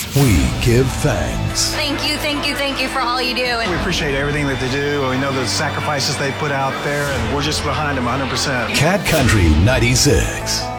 we give thanks. Thank you for all you do. We appreciate everything that they do. We know the sacrifices they put out there, and we're just behind them 100%. Cat Country 96.